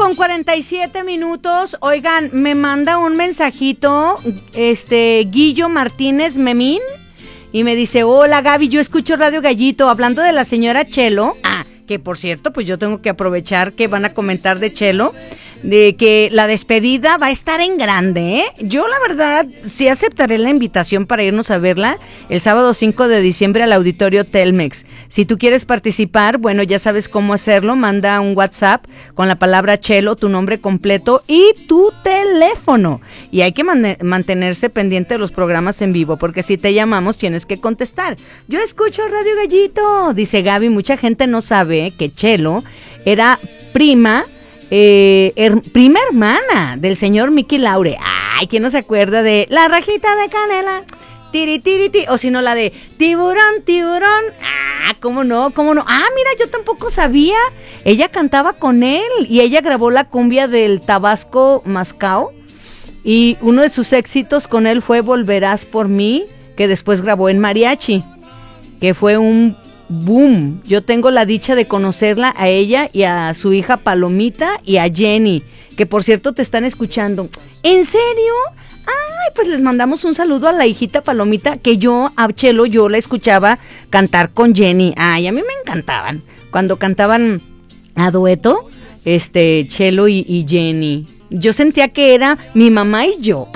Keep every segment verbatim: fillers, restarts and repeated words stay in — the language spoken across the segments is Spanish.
con cuarenta y siete minutos. Oigan, me manda un mensajito, este, Guillo Martínez Memín, y me dice, hola Gaby, yo escucho Radio Gallito, hablando de la señora Chelo. Ah, que por cierto, pues yo tengo que aprovechar que van a comentar de Chelo, de que la despedida va a estar en grande, ¿eh? Yo la verdad sí aceptaré la invitación para irnos a verla el sábado cinco de diciembre al auditorio Telmex. Si tú quieres participar, bueno, ya sabes cómo hacerlo, manda un WhatsApp con la palabra Chelo, tu nombre completo y tu teléfono. Y hay que man- mantenerse pendiente de los programas en vivo, porque si te llamamos tienes que contestar. Yo escucho Radio Gallito, dice Gaby, mucha gente no sabe que Chelo era prima, Eh, her, prima hermana del señor Mickey Laure. Ay, ¿quién no se acuerda de La Rajita de Canela? Tiri, tiri, tiri. O si no, la de Tiburón, tiburón. Ah, ¿cómo no? ¿Cómo no? Ah, mira, yo tampoco sabía. Ella cantaba con él y ella grabó la cumbia del Tabasco Mascao. Y uno de sus éxitos con él fue Volverás por mí, que después grabó en mariachi, que fue un boom. Yo tengo la dicha de conocerla a ella y a su hija Palomita y a Jenny, que por cierto te están escuchando. ¿En serio? Ay, pues les mandamos un saludo a la hijita Palomita, que yo, a Chelo, yo la escuchaba cantar con Jenny. Ay, a mí me encantaban. Cuando cantaban a dueto, este, Chelo y, y Jenny. Yo sentía que era mi mamá y yo.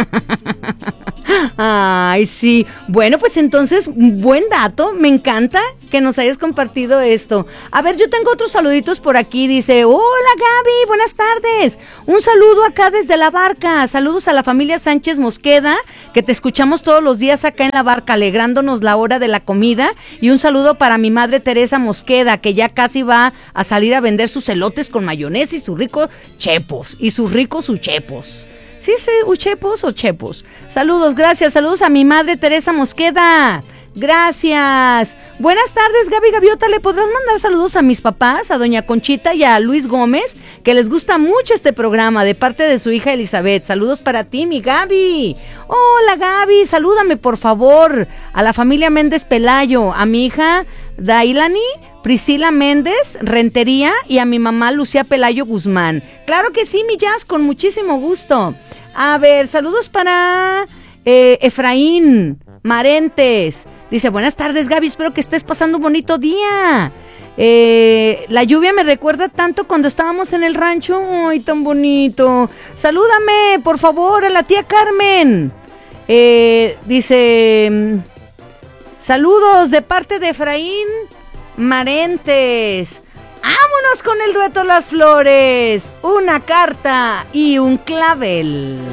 Ay, sí. Bueno, pues entonces, buen dato. Me encanta que nos hayas compartido esto. A ver, yo tengo otros saluditos por aquí. Dice, hola Gaby, buenas tardes. Un saludo acá desde La Barca. Saludos a la familia Sánchez Mosqueda, que te escuchamos todos los días acá en La Barca, alegrándonos la hora de la comida. Y un saludo para mi madre Teresa Mosqueda, que ya casi va a salir a vender sus elotes con mayonesa y sus ricos chepos. Y sus ricos uchepos. ¿Sí, sí, uchepos o chepos? Saludos, gracias, saludos a mi madre Teresa Mosqueda. Gracias. Buenas tardes, Gaby Gaviota. ¿Le podrás mandar saludos a mis papás, a doña Conchita y a Luis Gómez, que les gusta mucho este programa, de parte de su hija Elizabeth? Saludos para ti, mi Gaby. Hola, Gaby, salúdame, por favor, a la familia Méndez Pelayo, a mi hija Dailani Priscila Méndez Rentería y a mi mamá Lucía Pelayo Guzmán. Claro que sí, mi Jazz, con muchísimo gusto. A ver, saludos para eh, Efraín Marentes. Dice, buenas tardes, Gaby, espero que estés pasando un bonito día. Eh, la lluvia me recuerda tanto cuando estábamos en el rancho. Ay, tan bonito. Salúdame, por favor, a la tía Carmen. Eh, dice, saludos de parte de Efraín Marentes. Vámonos con el dueto Las Flores. Una carta y un clavel.